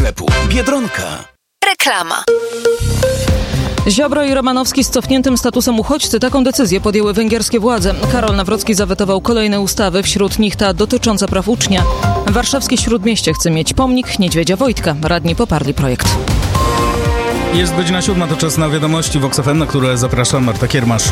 sklepu Biedronka. Reklama. Ziobro i Romanowski z cofniętym statusem uchodźcy. Taką decyzję podjęły węgierskie władze. Karol Nawrocki zawetował kolejne ustawy, wśród nich ta dotycząca praw ucznia. Warszawskie Śródmieście chce mieć pomnik Niedźwiedzia Wojtka. Radni poparli projekt. Jest godzina 7, to czas na wiadomości w Vox FM, na które zapraszam Marta Kiermasz.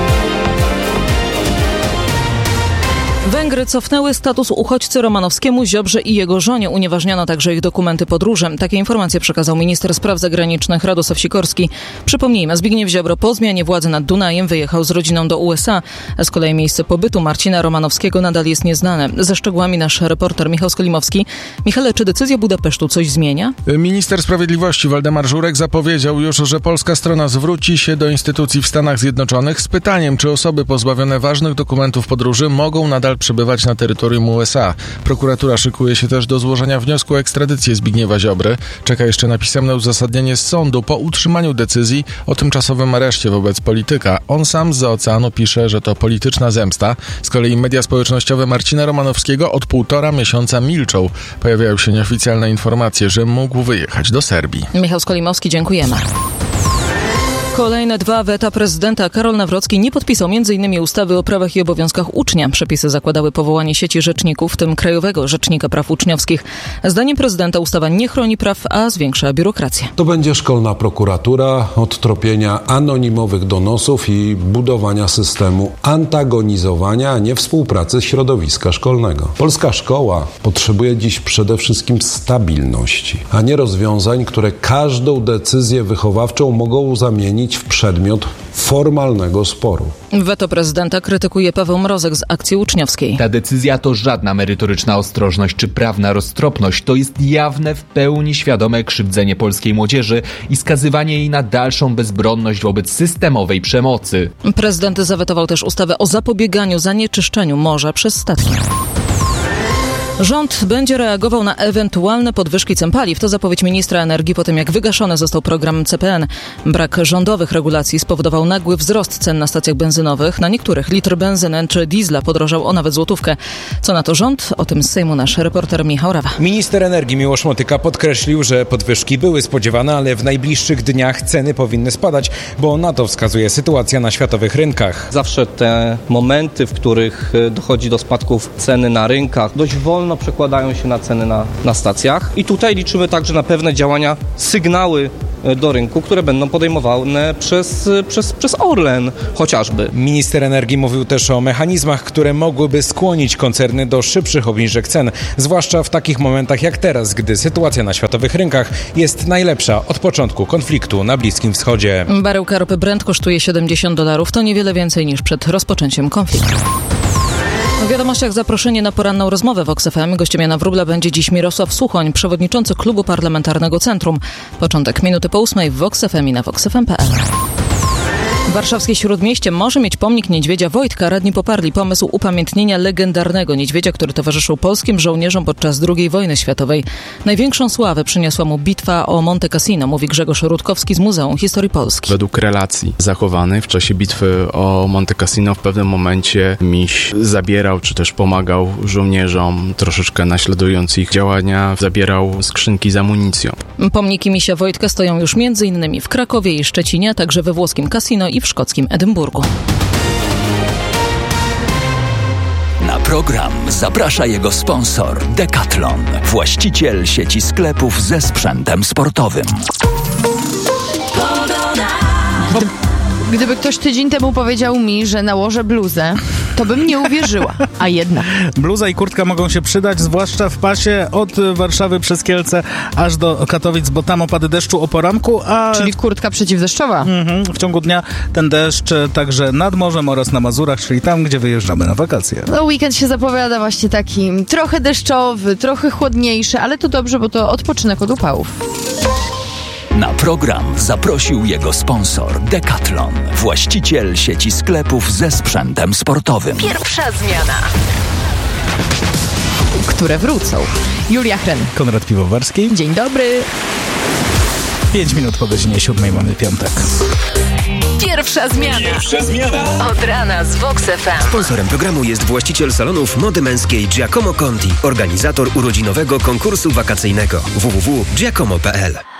Węgry cofnęły status uchodźcy Romanowskiemu, Ziobrze i jego żonie. Unieważniono także ich dokumenty podróży. Takie informacje przekazał minister spraw zagranicznych Radosław Sikorski. Przypomnijmy, Zbigniew Ziobro po zmianie władzy nad Dunajem wyjechał z rodziną do USA. Z kolei miejsce pobytu Marcina Romanowskiego nadal jest nieznane. Ze szczegółami nasz reporter Michał Skolimowski. Michale, czy decyzja Budapesztu coś zmienia? Minister Sprawiedliwości Waldemar Żurek zapowiedział już, że polska strona zwróci się do instytucji w Stanach Zjednoczonych z pytaniem, czy osoby pozbawione ważnych dokumentów podróży mogą nadal przebywać na terytorium USA. Prokuratura szykuje się też do złożenia wniosku o ekstradycję Zbigniewa Ziobry. Czeka jeszcze na pisemne uzasadnienie z sądu po utrzymaniu decyzji o tymczasowym areszcie wobec polityka. On sam zza oceanu pisze, że to polityczna zemsta. Z kolei media społecznościowe Marcina Romanowskiego od 1,5 miesiąca milczą. Pojawiają się nieoficjalne informacje, że mógł wyjechać do Serbii. Michał Skolimowski, dziękujemy. Kolejne 2 weta prezydenta. Karol Nawrocki nie podpisał m.in. ustawy o prawach i obowiązkach ucznia. Przepisy zakładały powołanie sieci rzeczników, w tym Krajowego Rzecznika Praw Uczniowskich. Zdaniem prezydenta ustawa nie chroni praw, a zwiększa biurokrację. To będzie szkolna prokuratura od tropienia anonimowych donosów i budowania systemu antagonizowania, a nie współpracy środowiska szkolnego. Polska szkoła potrzebuje dziś przede wszystkim stabilności, a nie rozwiązań, które każdą decyzję wychowawczą mogą zamienić w przedmiot formalnego sporu. Weto prezydenta krytykuje Paweł Mrozek z Akcji Uczniowskiej. Ta decyzja to żadna merytoryczna ostrożność czy prawna roztropność. To jest jawne, w pełni świadome krzywdzenie polskiej młodzieży i skazywanie jej na dalszą bezbronność wobec systemowej przemocy. Prezydent zawetował też ustawę o zapobieganiu zanieczyszczeniu morza przez statki. Rząd będzie reagował na ewentualne podwyżki cen paliw. To zapowiedź ministra energii po tym, jak wygaszony został program CPN. Brak rządowych regulacji spowodował nagły wzrost cen na stacjach benzynowych. Na niektórych litr benzyny czy diesla podrożał o nawet złotówkę. Co na to rząd? O tym z Sejmu nasz reporter Michał Rawa. Minister energii Miłosz Motyka podkreślił, że podwyżki były spodziewane, ale w najbliższych dniach ceny powinny spadać, bo na to wskazuje sytuacja na światowych rynkach. Zawsze te momenty, w których dochodzi do spadków ceny na rynkach, dość wolno przekładają się na ceny na stacjach. I tutaj liczymy także na pewne działania, sygnały do rynku, które będą podejmowane przez Orlen chociażby. Minister energii mówił też o mechanizmach, które mogłyby skłonić koncerny do szybszych obniżek cen, zwłaszcza w takich momentach jak teraz, gdy sytuacja na światowych rynkach jest najlepsza od początku konfliktu na Bliskim Wschodzie. Baryłka ropy Brent kosztuje $70. To niewiele więcej niż przed rozpoczęciem konfliktu. W wiadomościach zaproszenie na poranną rozmowę w Vox FM. Gościem Jana Wróbla będzie dziś Mirosław Suchoń, przewodniczący Klubu Parlamentarnego Centrum. Początek 8:05 w Vox FM i na voxfm.pl. Warszawskie Śródmieście może mieć pomnik Niedźwiedzia Wojtka. Radni poparli pomysł upamiętnienia legendarnego niedźwiedzia, który towarzyszył polskim żołnierzom podczas II wojny światowej. Największą sławę przyniosła mu bitwa o Monte Cassino, mówi Grzegorz Rutkowski z Muzeum Historii Polski. Według relacji zachowanych w czasie bitwy o Monte Cassino w pewnym momencie miś zabierał, czy też pomagał żołnierzom, troszeczkę naśladując ich działania, zabierał skrzynki z amunicją. Pomniki misia Wojtka stoją już m.in. w Krakowie i Szczecinie, a także we włoskim Cassino i w szkockim Edynburgu. Na program zaprasza jego sponsor Decathlon, właściciel sieci sklepów ze sprzętem sportowym. Gdyby ktoś tydzień temu powiedział mi, że nałożę bluzę, to bym nie uwierzyła, a jednak. Bluza i kurtka mogą się przydać, zwłaszcza w pasie od Warszawy przez Kielce aż do Katowic, bo tam opady deszczu o poranku, Czyli kurtka przeciwdeszczowa. W ciągu dnia ten deszcz także nad morzem oraz na Mazurach, czyli tam, gdzie wyjeżdżamy na wakacje. No, weekend się zapowiada właśnie taki trochę deszczowy, trochę chłodniejszy, ale to dobrze, bo to odpoczynek od upałów. Na program zaprosił jego sponsor Decathlon, właściciel sieci sklepów ze sprzętem sportowym. Pierwsza zmiana. Które wrócą. Julia Hren. Konrad Piwowarski. Dzień dobry. 5 minut po godzinie 7 mamy piątek. Pierwsza zmiana. Od rana z Vox FM. Sponsorem programu jest właściciel salonów mody męskiej Giacomo Conti, organizator urodzinowego konkursu wakacyjnego www.giacomo.pl.